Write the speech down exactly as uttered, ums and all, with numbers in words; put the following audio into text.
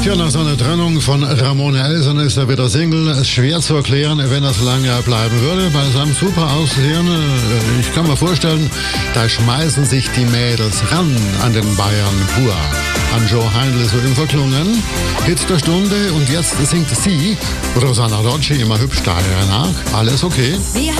Tja, nach seiner Trennung von Ramona Elson ist er wieder Single. Schwer zu erklären, wenn er so lange bleiben würde. Bei seinem super Aussehen, ich kann mir vorstellen, da schmeißen sich die Mädels ran an den Bayern pur. An Joe Heindl so im Verklungen. Hit der Stunde und jetzt singt sie, Rosanna Rocci, immer hübsch daher nach. Alles okay? Wir